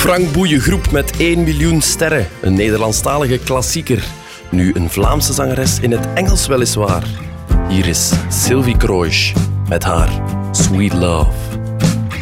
Frank Boeien groep met 1 miljoen sterren. Een Nederlandstalige klassieker. Nu een Vlaamse zangeres in het Engels weliswaar. Hier is Sylvie Kroijs met haar Sweet Love.